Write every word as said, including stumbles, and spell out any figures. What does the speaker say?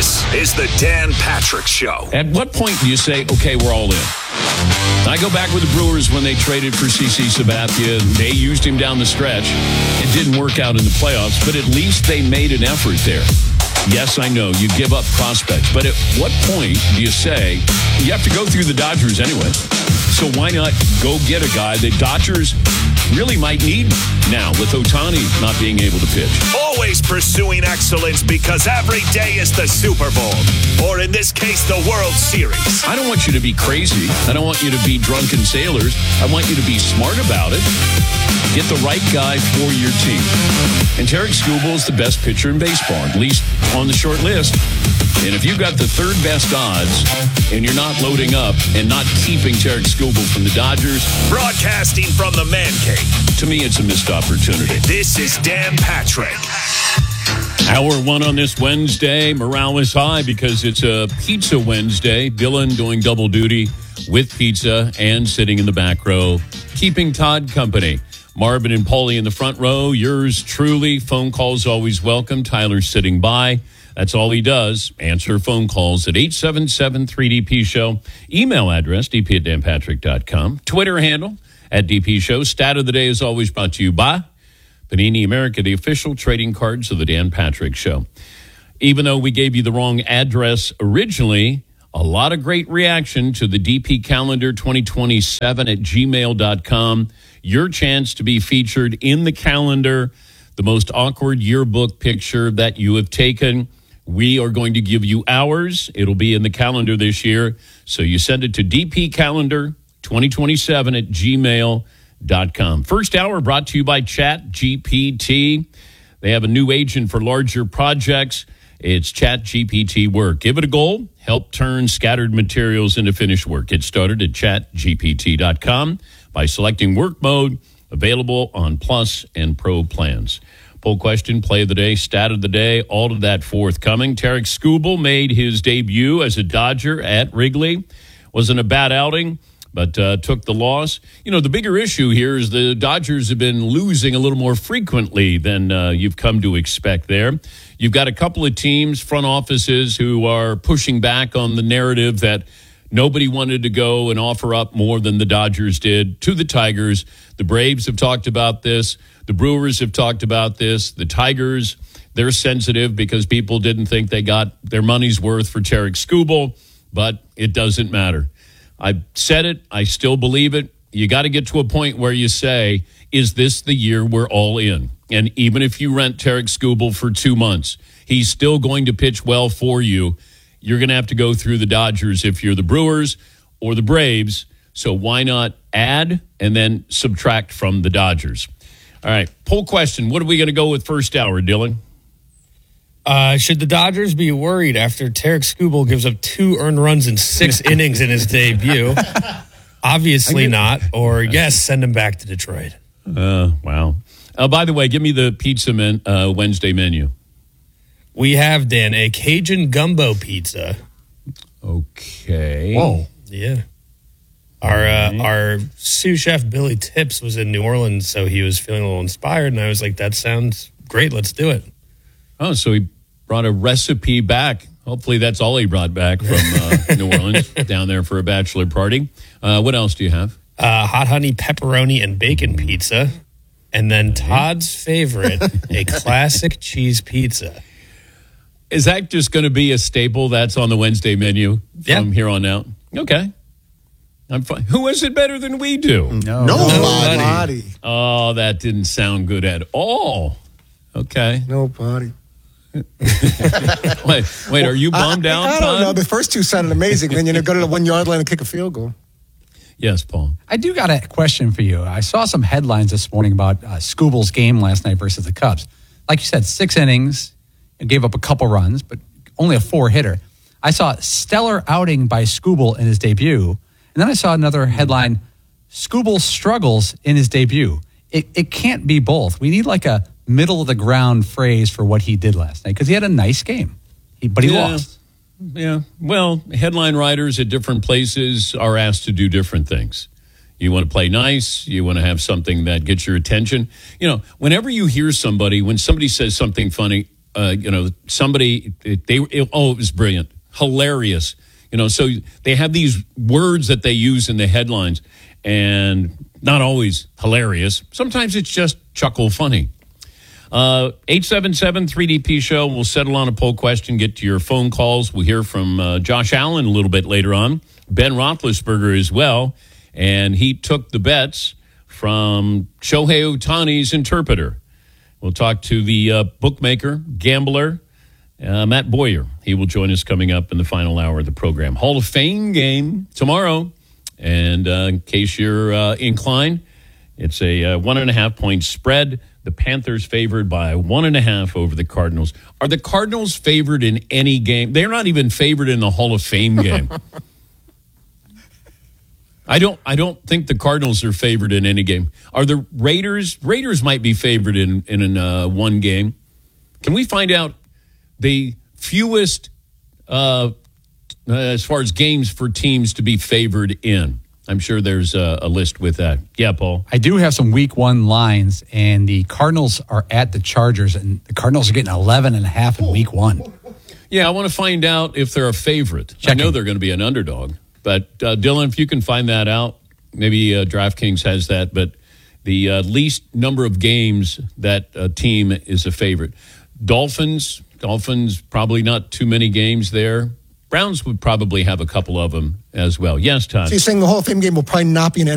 This is the Dan Patrick Show. At what point do you say, okay, we're all in? I go back with the Brewers when they traded for C C Sabathia. They used him down the stretch. It didn't work out in the playoffs, but at least they made an effort there. Yes, I know, you give up prospects, but at what point do you say, you have to go through the Dodgers anyway, so why not go get a guy that Dodgers really might need now with Ohtani not being able to pitch? Always pursuing excellence because every day is the Super Bowl, or in this case, the World Series. I don't want you to be crazy. I don't want you to be drunken sailors. I want you to be smart about it. Get the right guy for your team. And Tarik Skubal is the best pitcher in baseball, at least on the short list. And if you've got the third best odds and you're not loading up and not keeping Tarik Skubal from the Dodgers, broadcasting from the Man Cave, to me, it's a missed opportunity. This is Dan Patrick. Hour one on this Wednesday. Morale is high because it's a Pizza Wednesday. Dylan doing double duty with pizza and sitting in the back row, keeping Todd company. Marvin and Paulie in the front row. Yours truly. Phone calls always welcome. Tyler's sitting by. That's all he does. Answer phone calls at eight seven seven three D P show. Email address, d p at dan patrick dot com. Twitter handle, at D P Show. Stat of the day is always brought to you by Panini America, the official trading cards of the Dan Patrick Show. Even though we gave you the wrong address originally, a lot of great reaction to the D P calendar twenty twenty-seven at gmail dot com. Your chance to be featured in the calendar, the most awkward yearbook picture that you have taken. We are going to give you ours. It'll be in the calendar this year. So you send it to d p calendar twenty twenty-seven at gmail dot com. First hour brought to you by Chat G P T. They have a new agent for larger projects. It's Chat G P T Work. Give it a goal. Help turn scattered materials into finished work. Get started at chat g p t dot com by selecting work mode, available on Plus and Pro plans. Poll question, play of the day, stat of the day, all of that forthcoming. Tarik Skubal made his debut as a Dodger at Wrigley. Wasn't a bad outing, but uh, took the loss. You know, the bigger issue here is the Dodgers have been losing a little more frequently than uh, you've come to expect there. You've got a couple of teams, front offices, who are pushing back on the narrative that nobody wanted to go and offer up more than the Dodgers did to the Tigers. The Braves have talked about this. The Brewers have talked about this. The Tigers, they're sensitive because people didn't think they got their money's worth for Tarik Skubal, but it doesn't matter. I've said it. I still believe it. You got to get to a point where you say, is this the year we're all in? And even if you rent Tarik Skubal for two months, he's still going to pitch well for you. You're going to have to go through the Dodgers if you're the Brewers or the Braves. So why not add and then subtract from the Dodgers? All right, poll question. What are we going to go with first hour, Dylan? Uh, should the Dodgers be worried after Tarik Skubal gives up two earned runs in six innings in his debut? Obviously not. Or yes, send him back to Detroit. Uh, wow. Uh, by the way, give me the pizza men, uh, Wednesday menu. We have, Dan, a Cajun gumbo pizza. Okay. Whoa. Yeah. Our uh, our sous chef, Billy Tips, was in New Orleans, so he was feeling a little inspired, and I was like, that sounds great. Let's do it. Oh, so he brought a recipe back. Hopefully that's all he brought back from uh, New Orleans down there for a bachelor party. Uh, what else do you have? Uh, hot honey pepperoni and bacon pizza. And then Todd's favorite, a classic cheese pizza. Is that just going to be a staple that's on the Wednesday menu from yeah. here on out? Okay. I'm fine. Who is it better than we do? No. Nobody. Oh, that didn't sound good at all. Okay. Nobody. wait, wait, are you bummed I, out, I, I don't know. The first two sounded amazing. Then you go to the one-yard line and kick a field goal. Yes, Paul. I do got a question for you. I saw some headlines this morning about uh, Skubal's game last night versus the Cubs. Like you said, six innings, and gave up a couple runs, but only a four-hitter. I saw stellar outing by Skubal in his debut, and then I saw another headline, Skubal struggles in his debut. It, it can't be both. We need like a middle-of-the-ground phrase for what he did last night, because he had a nice game, he, but he yeah. lost. Yeah, well, headline writers at different places are asked to do different things. You want to play nice. You want to have something that gets your attention. You know, whenever you hear somebody, when somebody says something funny, uh, you know, somebody, they, it, oh, it was brilliant, hilarious. You know, so they have these words that they use in the headlines, and not always hilarious. Sometimes it's just chuckle funny. Uh, eight seven seven three D P show. We'll settle on a poll question, get to your phone calls. We'll hear from uh, Josh Allen a little bit later on. Ben Roethlisberger as well. And he took the bets from Shohei Ohtani's interpreter. We'll talk to the uh, bookmaker, gambler, uh, Matt Boyer. He will join us coming up in the final hour of the program. Hall of Fame game tomorrow. And uh, in case you're uh, inclined, it's a uh, one and a half point spread. The Panthers favored by one and a half over the Cardinals. Are the Cardinals favored in any game? They're not even favored in the Hall of Fame game. I don't. I don't think the Cardinals are favored in any game. Are the Raiders? Raiders might be favored in in uh, one game. Can we find out the fewest uh, as far as games for teams to be favored in? I'm sure there's a, a list with that. Yeah, Paul. I do have some week one lines, and the Cardinals are at the Chargers, and the Cardinals are getting eleven and a half in week one. Yeah, I want to find out if they're a favorite. Checking. I know they're going to be an underdog, but uh, Dylan, if you can find that out, maybe uh, DraftKings has that, but the uh, least number of games that a team is a favorite. Dolphins, Dolphins, probably not too many games there. Browns would probably have a couple of them as well. Yes, Todd. So you're saying the Hall of Fame game will probably not be an